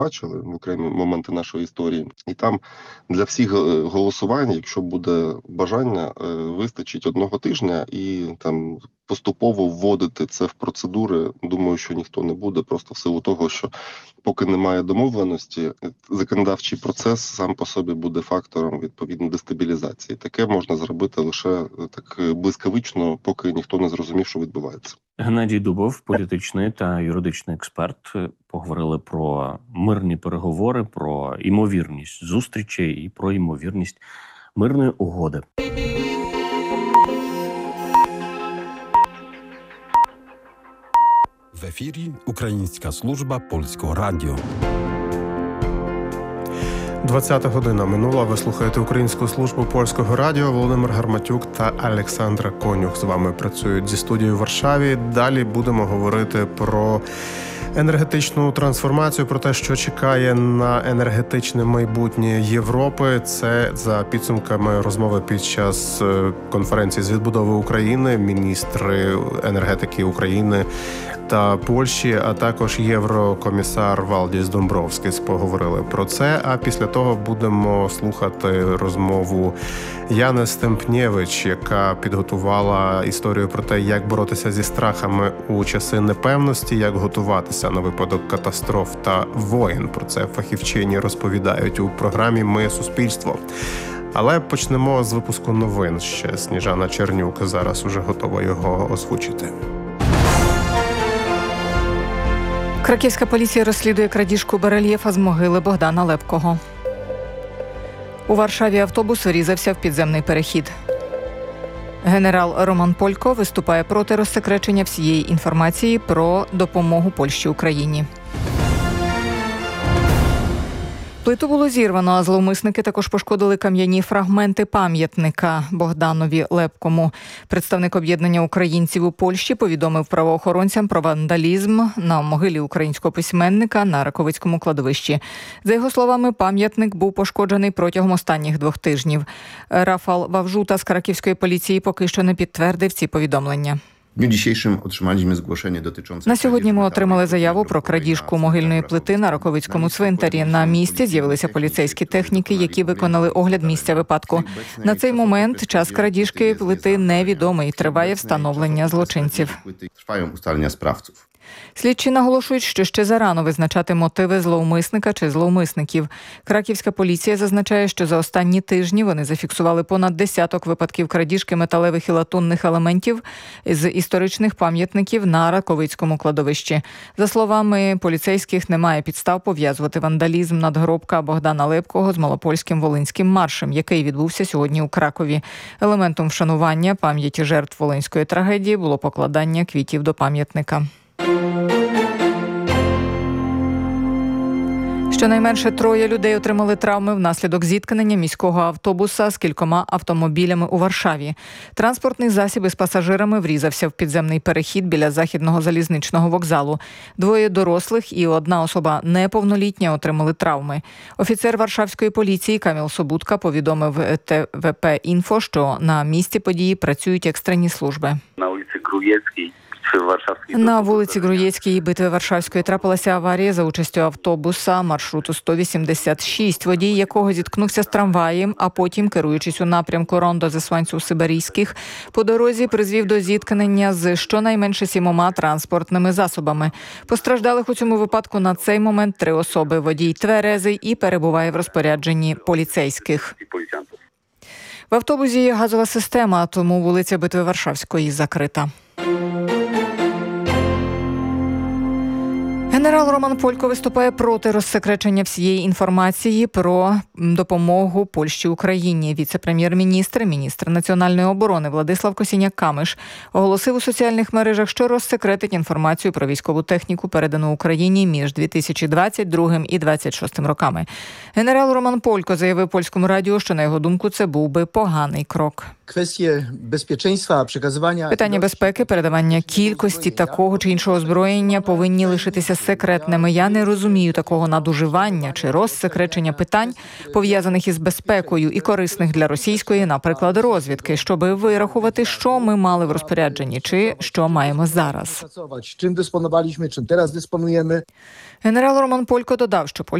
бачили в окремі моменти нашої історії. І там для всіх голосувань, якщо буде бажання, вистачить 1 тижня і там поступово вводити це в процедури. Думаю, що ніхто не буде, просто в силу того, що поки немає домовленості, законодавчий процес сам по собі буде фактором відповідно дестабілізації. Таке можна зробити лише так блискавично, поки ніхто не зрозумів, що відбувається. Геннадій Дубов, політичний та юридичний експерт, поговорили про мирні переговори, про ймовірність зустрічей і про ймовірність мирної угоди. В ефірі Українська служба Польського радіо. 20 година минула. Ви слухаєте Українську службу Польського радіо. Володимир Гарматюк та Олександра Конюх з вами працюють зі студією в Варшаві. Далі будемо говорити про енергетичну трансформацію, про те, що чекає на енергетичне майбутнє Європи. Це за підсумками розмови під час конференції з відбудови України. Міністри енергетики України та Польщі, а також єврокомісар Валдіс Домбровскіс поговорили про це. А після того будемо слухати розмову Яни Стемпнєвич, яка підготувала історію про те, як боротися зі страхами у часи непевності, як готуватися на випадок катастроф та воєн. Про це фахівчині розповідають у програмі «Ми – суспільство». Але почнемо з випуску новин. Ще Сніжана Чернюк зараз уже готова його озвучити. Краківська поліція розслідує крадіжку барельєфа з могили Богдана Лепкого. У Варшаві автобус врізався в підземний перехід. Генерал Роман Полько виступає проти розсекречення всієї інформації про допомогу Польщі Україні. Плиту було зірвано, а зловмисники також пошкодили кам'яні фрагменти пам'ятника Богданові Лепкому. Представник об'єднання українців у Польщі повідомив правоохоронцям про вандалізм на могилі українського письменника на Раковицькому кладовищі. За його словами, пам'ятник був пошкоджений протягом останніх 2 тижнів. Рафал Вавжута з краківської поліції поки що не підтвердив ці повідомлення. На сьогодні ми отримали заяву про крадіжку могильної плити на Раковицькому цвинтарі. На місці з'явилися поліцейські техніки, які виконали огляд місця випадку. На цей момент час крадіжки плити невідомий. Триває встановлення злочинців. Слідчі наголошують, що ще зарано визначати мотиви зловмисника чи зловмисників. Краківська поліція зазначає, що за останні тижні вони зафіксували понад 10 випадків крадіжки металевих і латунних елементів з історичних пам'ятників на Раковицькому кладовищі. За словами поліцейських, немає підстав пов'язувати вандалізм надгробка Богдана Лепкого з Малопольським Волинським маршем, який відбувся сьогодні у Кракові. Елементом вшанування пам'яті жертв Волинської трагедії було покладання квітів до пам'ятника. Щонайменше 3 людей отримали травми внаслідок зіткнення міського автобуса з кількома автомобілями у Варшаві. Транспортний засіб із пасажирами врізався в підземний перехід біля Західного залізничного вокзалу. 2 дорослих і 1 особа неповнолітня отримали травми. Офіцер варшавської поліції Каміл Собутка повідомив ТВП-Інфо, що на місці події працюють екстрені служби. На вулиці Груєцькій битви Варшавської трапилася аварія за участю автобуса маршруту 186, водій якого зіткнувся з трамваєм, а потім, керуючись у напрямку Рондо-Зесłańców-Сибирійських, по дорозі призвів до зіткнення з щонайменше 7 транспортними засобами. Постраждалих у цьому випадку на цей момент 3 особи. Водій тверезий і перебуває в розпорядженні поліцейських. В автобусі є газова система, тому вулиця битви Варшавської закрита. Генерал Роман Полько виступає проти розсекречення всієї інформації про допомогу Польщі Україні. Віце-прем'єр-міністр, міністр національної оборони Владислав Косіняк-Камиш оголосив у соціальних мережах, що розсекретить інформацію про військову техніку, передану Україні між 2022 і 2026 роками. Генерал Роман Полько заявив Польському радіо, що, на його думку, це був би поганий крок. Питання безпеки, передавання кількості такого чи іншого озброєння повинні лишитися секретними. Я не розумію такого надуживання чи розсекречення питань, пов'язаних із безпекою і корисних для російської, наприклад, розвідки, щоби вирахувати, що ми мали в розпорядженні, чи що маємо зараз. Чим диспонувалися, чим зараз диспонуємо. Генерал Роман Полько додав, що